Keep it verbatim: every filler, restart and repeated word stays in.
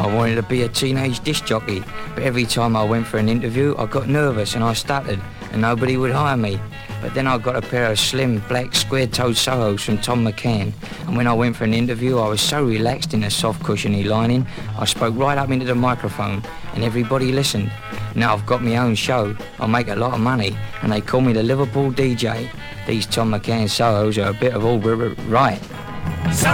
I wanted to be a teenage disc jockey, but every time I went for an interview, I got nervous and I stuttered, and nobody would hire me. But then I got a pair of slim, black, square-toed Sohos from Tom McCann, and when I went for an interview, I was so relaxed in the soft, cushiony lining, I spoke right up into the microphone, and everybody listened. Now I've got my own show, I make a lot of money, and they call me the Liverpool D J. These Tom McCann Sohos are a bit of all r- r- right.